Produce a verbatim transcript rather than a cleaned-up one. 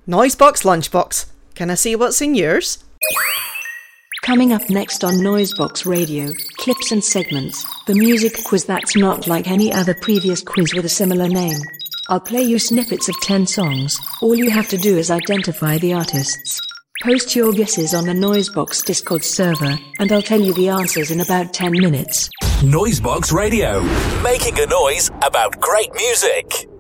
Noisebox Lunchbox. Can I see what's in yours? Coming up next on Noisebox Radio, clips and segments, the music quiz that's not like any other previous quiz with a similar name. I'll play you snippets of ten songs. All you have to do is identify the artists. Post your guesses on the Noisebox Discord server, and I'll tell you the answers in about ten minutes. Noisebox Radio, making a noise about great music.